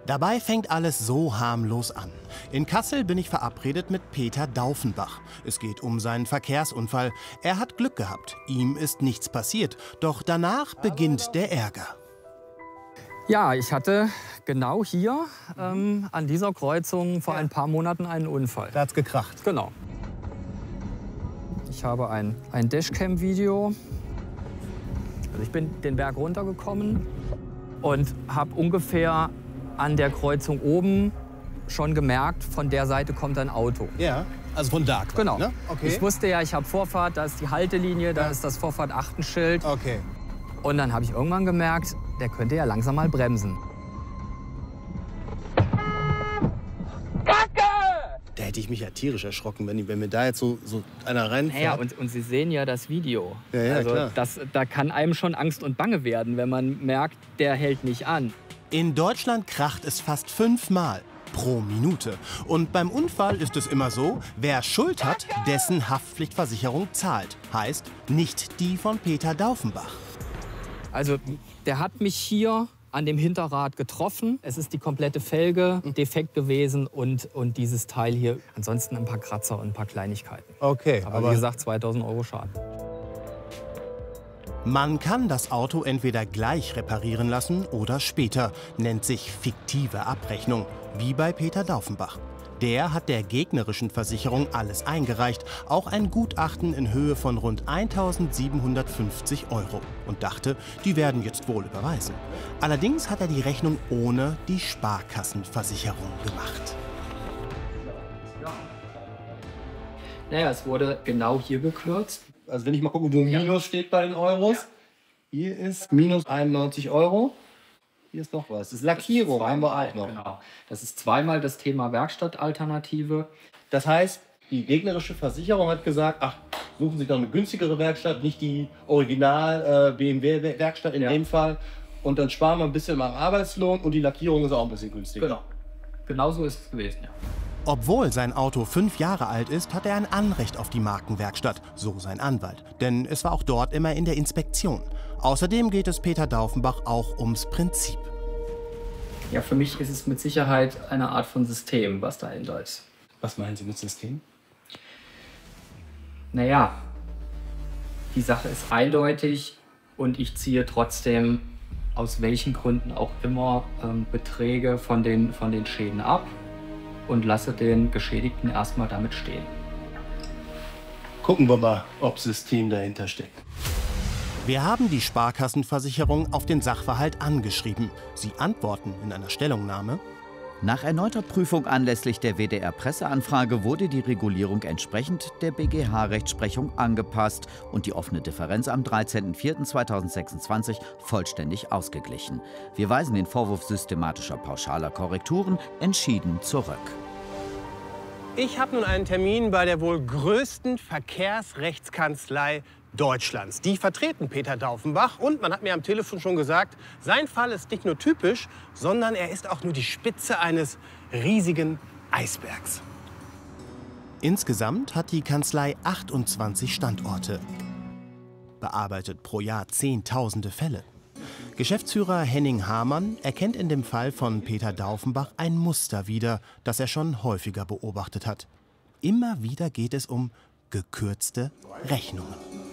Dabei fängt alles so harmlos an. In Kassel bin ich verabredet mit Peter Daufenbach. Es geht um seinen Verkehrsunfall. Er hat Glück gehabt. Ihm ist nichts passiert. Doch danach beginnt der Ärger. Ja, ich hatte genau hier an dieser Kreuzung vor ein paar Monaten einen Unfall. Da hat's gekracht. Genau. Ich habe ein Dashcam-Video. Also ich bin den Berg runtergekommen und habe ungefähr an der Kreuzung oben schon gemerkt, von der Seite kommt ein Auto. Ja, also von da quasi, Genau. Ne? Okay. Ich wusste ja, ich habe Vorfahrt, da ist die Haltelinie, da ist das Vorfahrt-Achtenschild. Okay. Und dann habe ich irgendwann gemerkt, der könnte ja langsam mal bremsen. Da hätte ich mich ja tierisch erschrocken, wenn mir da jetzt so einer reinfährt. Naja, und Sie sehen ja das Video. Ja, also klar. Da kann einem schon Angst und Bange werden, wenn man merkt, der hält nicht an. In Deutschland kracht es fast 5-mal pro Minute. Und beim Unfall ist es immer so, wer Schuld hat, dessen Haftpflichtversicherung zahlt. Heißt, nicht die von Peter Daufenbach. Also der hat mich hier an dem Hinterrad getroffen. Es ist die komplette Felge defekt gewesen und dieses Teil hier. Ansonsten ein paar Kratzer und ein paar Kleinigkeiten. Okay, Aber wie gesagt, 2.000 € Schaden. Man kann das Auto entweder gleich reparieren lassen oder später. Nennt sich fiktive Abrechnung, wie bei Peter Daufenbach. Der hat der gegnerischen Versicherung alles eingereicht, auch ein Gutachten in Höhe von rund 1.750 € und dachte, die werden jetzt wohl überweisen. Allerdings hat er die Rechnung ohne die Sparkassenversicherung gemacht. Naja, es wurde genau hier gekürzt. Also wenn ich mal gucke, wo Minus steht bei den Euros. Ja. Hier ist minus 91 €. Hier ist noch was. Das ist Lackierung, haben wir auch noch. Genau. Das ist zweimal das Thema Werkstattalternative. Das heißt, die gegnerische Versicherung hat gesagt, ach, suchen Sie doch eine günstigere Werkstatt, nicht die Original BMW-Werkstatt in dem Fall. Und dann sparen wir ein bisschen am Arbeitslohn und die Lackierung ist auch ein bisschen günstiger. Genau. Genau so ist es gewesen, ja. Obwohl sein Auto 5 Jahre alt ist, hat er ein Anrecht auf die Markenwerkstatt, so sein Anwalt. Denn es war auch dort immer in der Inspektion. Außerdem geht es Peter Daufenbach auch ums Prinzip. Ja, für mich ist es mit Sicherheit eine Art von System, was dahinter ist. Was meinen Sie mit System? Naja, die Sache ist eindeutig und ich ziehe trotzdem aus welchen Gründen auch immer Beträge von den Schäden ab und lasse den Geschädigten erstmal damit stehen. Gucken wir mal, ob System dahinter steckt. Wir haben die Sparkassenversicherung auf den Sachverhalt angeschrieben. Sie antworten in einer Stellungnahme: Nach erneuter Prüfung anlässlich der WDR-Presseanfrage wurde die Regulierung entsprechend der BGH-Rechtsprechung angepasst und die offene Differenz am 13.04.2026 vollständig ausgeglichen. Wir weisen den Vorwurf systematischer pauschaler Korrekturen entschieden zurück. Ich habe nun einen Termin bei der wohl größten Verkehrsrechtskanzlei Deutschlands. Die vertreten Peter Daufenbach und man hat mir am Telefon schon gesagt, sein Fall ist nicht nur typisch, sondern er ist auch nur die Spitze eines riesigen Eisbergs. Insgesamt hat die Kanzlei 28 Standorte. Bearbeitet pro Jahr Zehntausende Fälle. Geschäftsführer Henning Hamann erkennt in dem Fall von Peter Daufenbach ein Muster wieder, das er schon häufiger beobachtet hat. Immer wieder geht es um gekürzte Rechnungen.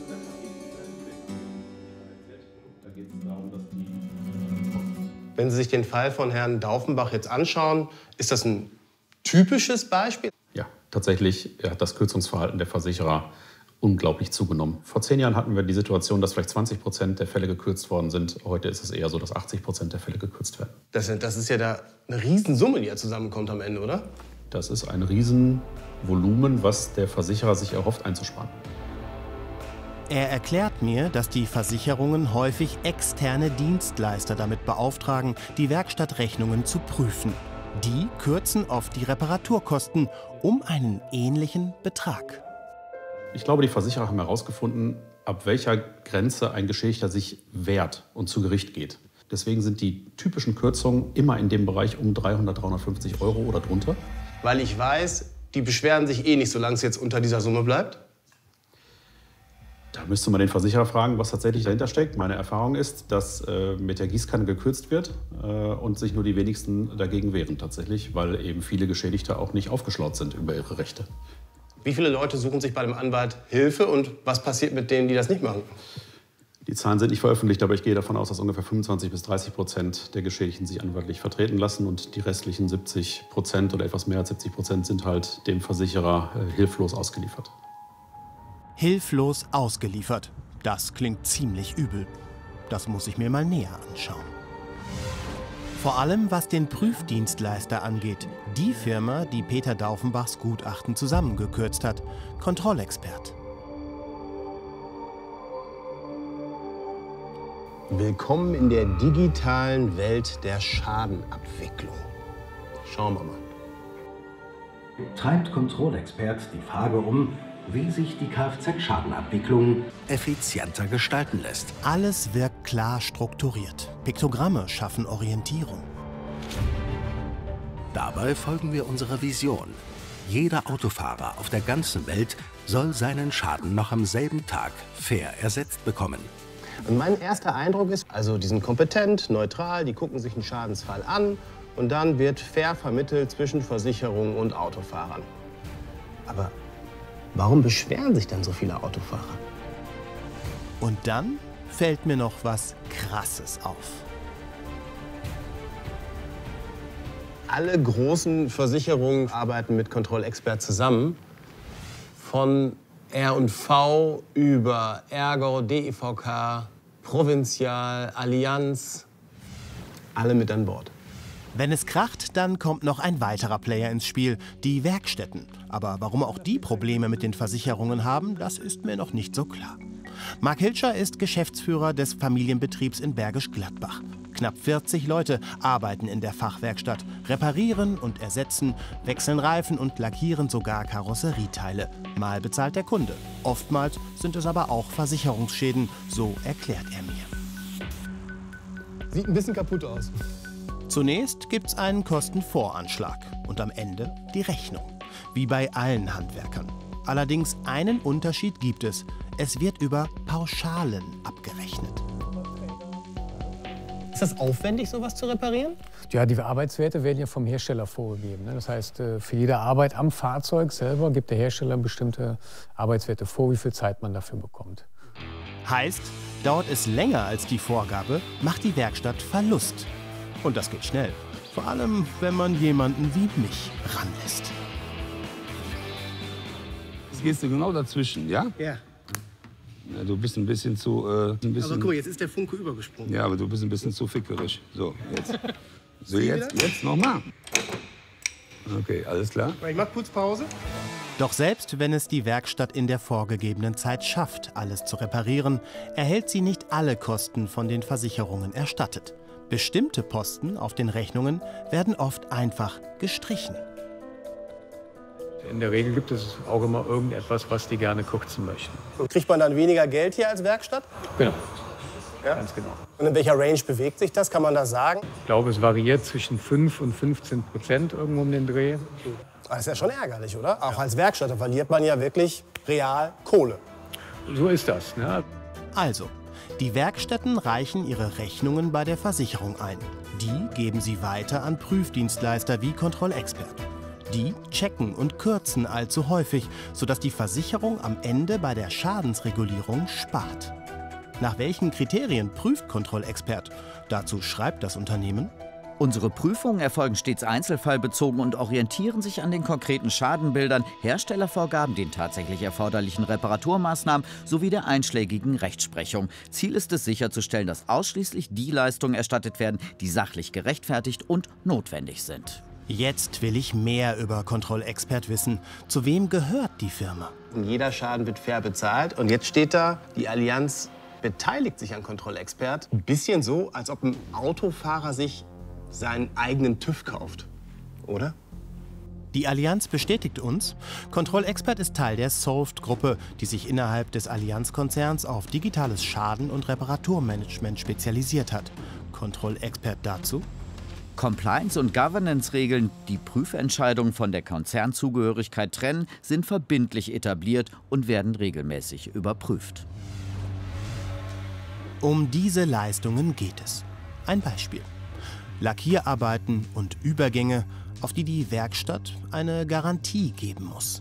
Wenn Sie sich den Fall von Herrn Daufenbach jetzt anschauen, ist das ein typisches Beispiel? Ja, tatsächlich hat das Kürzungsverhalten der Versicherer unglaublich zugenommen. Vor 10 Jahren hatten wir die Situation, dass vielleicht 20% der Fälle gekürzt worden sind. Heute ist es eher so, dass 80% der Fälle gekürzt werden. Das ist ja da eine Riesensumme, die ja zusammenkommt am Ende, oder? Das ist ein Riesenvolumen, was der Versicherer sich erhofft einzusparen. Er erklärt mir, dass die Versicherungen häufig externe Dienstleister damit beauftragen, die Werkstattrechnungen zu prüfen. Die kürzen oft die Reparaturkosten um einen ähnlichen Betrag. Ich glaube, die Versicherer haben herausgefunden, ab welcher Grenze ein Geschädigter sich wehrt und zu Gericht geht. Deswegen sind die typischen Kürzungen immer in dem Bereich um 300, 350 € oder drunter. Weil ich weiß, die beschweren sich eh nicht, solange es jetzt unter dieser Summe bleibt. Da müsste man den Versicherer fragen, was tatsächlich dahinter steckt. Meine Erfahrung ist, dass mit der Gießkanne gekürzt wird und sich nur die wenigsten dagegen wehren tatsächlich, weil eben viele Geschädigte auch nicht aufgeschlaut sind über ihre Rechte. Wie viele Leute suchen sich bei dem Anwalt Hilfe und was passiert mit denen, die das nicht machen? Die Zahlen sind nicht veröffentlicht, aber ich gehe davon aus, dass ungefähr 25 bis 30% der Geschädigten sich anwaltlich vertreten lassen und die restlichen 70% oder etwas mehr als 70% sind halt dem Versicherer hilflos ausgeliefert. Hilflos ausgeliefert. Das klingt ziemlich übel. Das muss ich mir mal näher anschauen. Vor allem was den Prüfdienstleister angeht. Die Firma, die Peter Daufenbachs Gutachten zusammengekürzt hat. Kontrollexpert. Willkommen in der digitalen Welt der Schadenabwicklung. Schauen wir mal. Treibt Kontrollexpert die Frage um, wie sich die Kfz-Schadenabwicklung effizienter gestalten lässt. Alles wirkt klar strukturiert. Piktogramme schaffen Orientierung. Dabei folgen wir unserer Vision. Jeder Autofahrer auf der ganzen Welt soll seinen Schaden noch am selben Tag fair ersetzt bekommen. Und mein erster Eindruck ist, also die sind kompetent, neutral, die gucken sich einen Schadensfall an und dann wird fair vermittelt zwischen Versicherungen und Autofahrern. Aber warum beschweren sich dann so viele Autofahrer? Und dann fällt mir noch was Krasses auf. Alle großen Versicherungen arbeiten mit Kontrollexpert zusammen. Von R&V über Ergo, DIVK, Provinzial, Allianz, alle mit an Bord. Wenn es kracht, dann kommt noch ein weiterer Player ins Spiel, die Werkstätten. Aber warum auch die Probleme mit den Versicherungen haben, das ist mir noch nicht so klar. Marc Hilscher ist Geschäftsführer des Familienbetriebs in Bergisch Gladbach. Knapp 40 Leute arbeiten in der Fachwerkstatt, reparieren und ersetzen, wechseln Reifen und lackieren sogar Karosserieteile. Mal bezahlt der Kunde. Oftmals sind es aber auch Versicherungsschäden, so erklärt er mir. Sieht ein bisschen kaputt aus. Zunächst gibt's einen Kostenvoranschlag und am Ende die Rechnung. Wie bei allen Handwerkern. Allerdings einen Unterschied gibt es. Es wird über Pauschalen abgerechnet. Ist das aufwendig, sowas zu reparieren? Ja, die Arbeitswerte werden ja vom Hersteller vorgegeben. Das heißt, für jede Arbeit am Fahrzeug selber gibt der Hersteller bestimmte Arbeitswerte vor, wie viel Zeit man dafür bekommt. Heißt, dauert es länger als die Vorgabe, macht die Werkstatt Verlust. Und das geht schnell. Vor allem, wenn man jemanden wie mich ranlässt. Jetzt gehst du genau dazwischen, ja? Ja. Ja, du bist ein bisschen zu... Aber guck mal, jetzt ist der Funke übergesprungen. Ja, aber du bist ein bisschen zu fickerisch. So, jetzt. So, jetzt nochmal. Okay, alles klar. Ich mach kurz Pause. Doch selbst wenn es die Werkstatt in der vorgegebenen Zeit schafft, alles zu reparieren, erhält sie nicht alle Kosten von den Versicherungen erstattet. Bestimmte Posten auf den Rechnungen werden oft einfach gestrichen. In der Regel gibt es auch immer irgendetwas, was die gerne kürzen möchten. Und kriegt man dann weniger Geld hier als Werkstatt? Genau, Ja? ganz genau. Und in welcher Range bewegt sich das? Kann man das sagen? Ich glaube, es variiert zwischen 5 und 15% irgendwo um den Dreh. Das ist ja schon ärgerlich, oder? Auch als Werkstatt, da verliert man ja wirklich real Kohle. So ist das. Ne? Also, die Werkstätten reichen ihre Rechnungen bei der Versicherung ein. Die geben sie weiter an Prüfdienstleister wie Kontrollexpert. Die checken und kürzen allzu häufig, sodass die Versicherung am Ende bei der Schadensregulierung spart. Nach welchen Kriterien prüft Kontrollexpert? Dazu schreibt das Unternehmen: Unsere Prüfungen erfolgen stets einzelfallbezogen und orientieren sich an den konkreten Schadenbildern, Herstellervorgaben, den tatsächlich erforderlichen Reparaturmaßnahmen sowie der einschlägigen Rechtsprechung. Ziel ist es, sicherzustellen, dass ausschließlich die Leistungen erstattet werden, die sachlich gerechtfertigt und notwendig sind. Jetzt will ich mehr über Kontrollexpert wissen. Zu wem gehört die Firma? Und jeder Schaden wird fair bezahlt. Und jetzt steht da, die Allianz beteiligt sich an Kontrollexpert. Ein bisschen so, als ob ein Autofahrer sich seinen eigenen TÜV kauft, oder? Die Allianz bestätigt uns, Kontrollexpert ist Teil der Solved-Gruppe, die sich innerhalb des Allianz-Konzerns auf digitales Schaden- und Reparaturmanagement spezialisiert hat. Kontrollexpert dazu: Compliance- und Governance-Regeln, die Prüfentscheidungen von der Konzernzugehörigkeit trennen, sind verbindlich etabliert und werden regelmäßig überprüft. Um diese Leistungen geht es. Ein Beispiel: Lackierarbeiten und Übergänge, auf die die Werkstatt eine Garantie geben muss.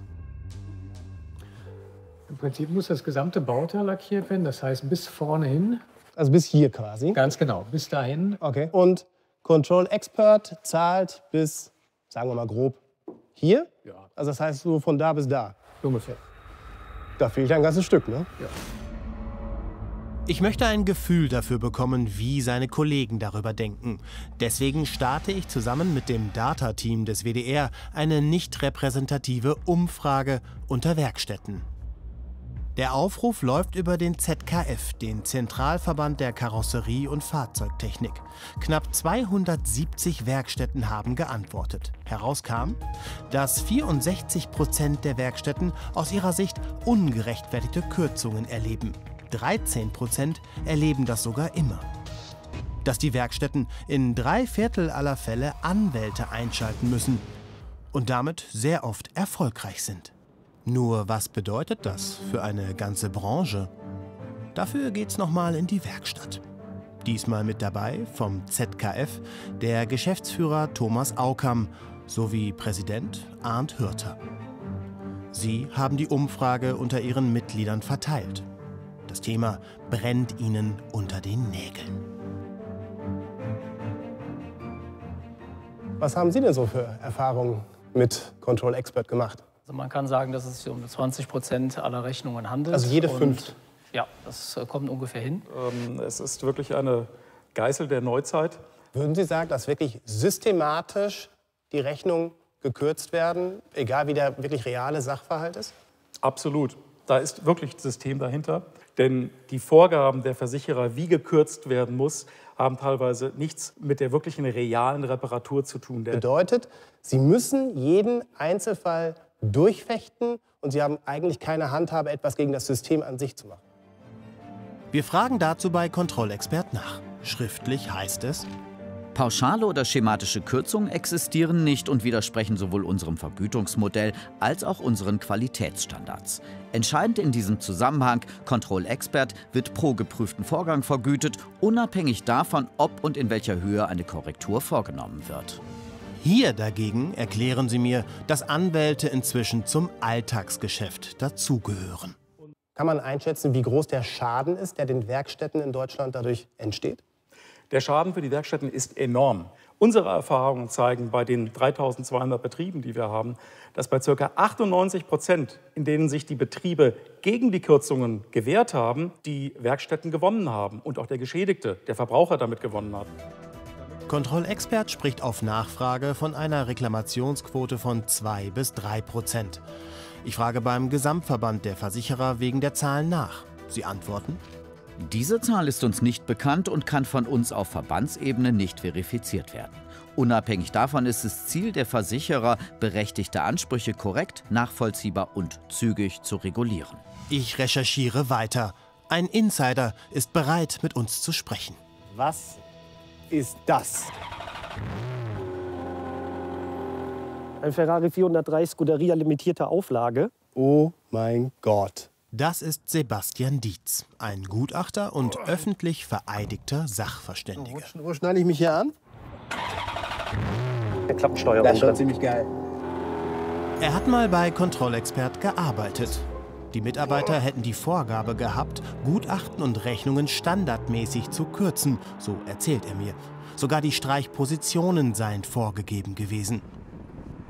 Im Prinzip muss das gesamte Bauteil lackiert werden, das heißt bis vorne hin. Also bis hier quasi? Ganz genau, bis dahin. Okay. Und Control Expert zahlt bis, sagen wir mal grob, hier? Ja. Also das heißt so von da bis da? Ungefähr. Da fehlt ein ganzes Stück, ne? Ja. Ich möchte ein Gefühl dafür bekommen, wie seine Kollegen darüber denken. Deswegen starte ich zusammen mit dem Data-Team des WDR eine nicht repräsentative Umfrage unter Werkstätten. Der Aufruf läuft über den ZKF, den Zentralverband der Karosserie- und Fahrzeugtechnik. Knapp 270 Werkstätten haben geantwortet. Herauskam, dass 64% der Werkstätten aus ihrer Sicht ungerechtfertigte Kürzungen erleben. 13% erleben das sogar immer. Dass die Werkstätten in 3/4 aller Fälle Anwälte einschalten müssen und damit sehr oft erfolgreich sind. Nur was bedeutet das für eine ganze Branche? Dafür geht's nochmal in die Werkstatt. Diesmal mit dabei vom ZKF der Geschäftsführer Thomas Aukam sowie Präsident Arndt Hürter. Sie haben die Umfrage unter ihren Mitgliedern verteilt. Das Thema brennt ihnen unter den Nägeln. Was haben Sie denn so für Erfahrungen mit Control Expert gemacht? Also man kann sagen, dass es sich um 20% aller Rechnungen handelt. Also jede fünfte? Ja, das kommt ungefähr hin. Es ist wirklich eine Geißel der Neuzeit. Würden Sie sagen, dass wirklich systematisch die Rechnungen gekürzt werden, egal wie der wirklich reale Sachverhalt ist? Absolut. Da ist wirklich ein System dahinter. Denn die Vorgaben der Versicherer, wie gekürzt werden muss, haben teilweise nichts mit der wirklichen realen Reparatur zu tun. Bedeutet, Sie müssen jeden Einzelfall durchfechten und Sie haben eigentlich keine Handhabe, etwas gegen das System an sich zu machen. Wir fragen dazu bei Kontrollexpert nach. Schriftlich heißt es: Pauschale oder schematische Kürzungen existieren nicht und widersprechen sowohl unserem Vergütungsmodell als auch unseren Qualitätsstandards. Entscheidend in diesem Zusammenhang: Control Expert wird pro geprüften Vorgang vergütet, unabhängig davon, ob und in welcher Höhe eine Korrektur vorgenommen wird. Hier dagegen erklären sie mir, dass Anwälte inzwischen zum Alltagsgeschäft dazugehören. Kann man einschätzen, wie groß der Schaden ist, der den Werkstätten in Deutschland dadurch entsteht? Der Schaden für die Werkstätten ist enorm. Unsere Erfahrungen zeigen bei den 3200 Betrieben, die wir haben, dass bei ca. 98%, in denen sich die Betriebe gegen die Kürzungen gewehrt haben, die Werkstätten gewonnen haben und auch der Geschädigte, der Verbraucher, damit gewonnen hat. Kontrollexpert spricht auf Nachfrage von einer Reklamationsquote von 2 bis 3%. Ich frage beim Gesamtverband der Versicherer wegen der Zahlen nach. Sie antworten: Diese Zahl ist uns nicht bekannt und kann von uns auf Verbandsebene nicht verifiziert werden. Unabhängig davon ist es Ziel der Versicherer, berechtigte Ansprüche korrekt, nachvollziehbar und zügig zu regulieren. Ich recherchiere weiter. Ein Insider ist bereit, mit uns zu sprechen. Was ist das? Ein Ferrari 403 Scuderia limitierter Auflage. Oh mein Gott. Das ist Sebastian Dietz, ein Gutachter und öffentlich vereidigter Sachverständiger. Wo schneide ich mich hier an? Der Klappensteuerung. Das ist schon ziemlich geil. Er hat mal bei Kontrollexpert gearbeitet. Die Mitarbeiter hätten die Vorgabe gehabt, Gutachten und Rechnungen standardmäßig zu kürzen, so erzählt er mir. Sogar die Streichpositionen seien vorgegeben gewesen.